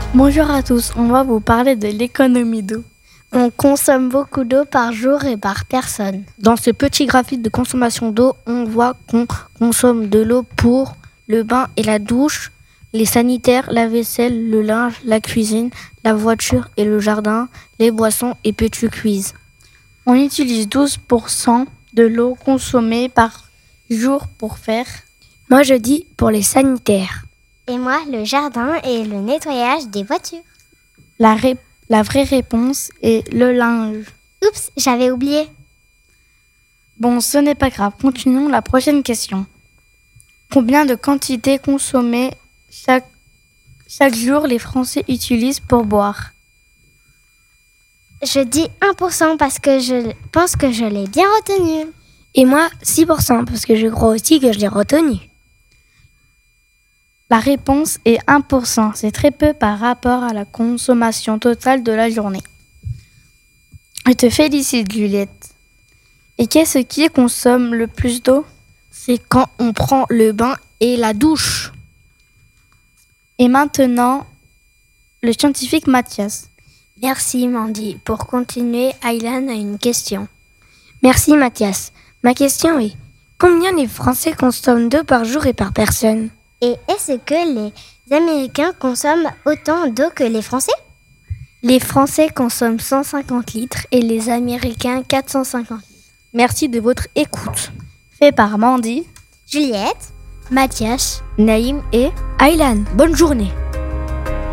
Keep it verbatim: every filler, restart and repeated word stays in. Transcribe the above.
Bonjour à tous, on va vous parler de l'économie d'eau. On consomme beaucoup d'eau par jour et par personne. Dans ce petit graphique de consommation d'eau, on voit qu'on consomme de l'eau pour le bain et la douche, les sanitaires, la vaisselle, le linge, la cuisine, la voiture et le jardin, les boissons et petits cuisses. On utilise douze pour cent de l'eau consommée par jour pour faire. Moi je dis pour les sanitaires. Et moi, le jardin et le nettoyage des voitures. La, ré- la vraie réponse est le linge. Oups, j'avais oublié. Bon, ce n'est pas grave. Continuons la prochaine question. Combien de quantité consommée chaque, chaque jour les Français utilisent pour boire? Je dis un pour cent parce que je pense que je l'ai bien retenu. Et moi, six pour cent parce que je crois aussi que je l'ai retenu. La réponse est un pour cent. C'est très peu par rapport à la consommation totale de la journée. Je te félicite, Juliette. Et qu'est-ce qui consomme le plus d'eau? C'est quand on prend le bain et la douche. Et maintenant, le scientifique Mathias. Merci Mandy. Pour continuer, Aylan a une question. Merci Mathias. Ma question est, combien les Français consomment d'eau par jour et par personne? Et est-ce que les Américains consomment autant d'eau que les Français? Les Français consomment cent cinquante litres et les Américains quatre cent cinquante. Merci de votre écoute. Fait par Mandy, Juliette, Mathias, Naïm et Aylan. Bonne journée.